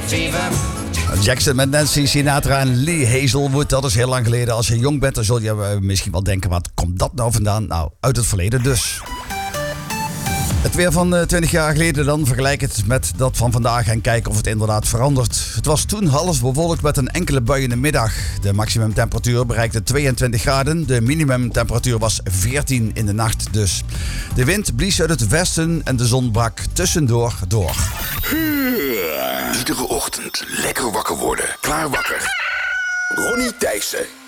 fever. Jackson met Nancy Sinatra en Lee Hazelwood. Dat is heel lang geleden. Als je jong bent, dan zul je misschien wel denken... wat komt dat nou vandaan? Nou, uit het verleden dus. Het weer van 20 jaar geleden dan. Vergelijk het met dat van vandaag en kijk of het inderdaad verandert. Het was toen half bewolkt met een enkele bui in de middag. De maximumtemperatuur bereikte 22 graden. De minimumtemperatuur was 14 in de nacht dus. De wind blies uit het westen en de zon brak tussendoor door. Iedere ochtend lekker wakker worden. Klaar wakker. Ronnie Thijssen.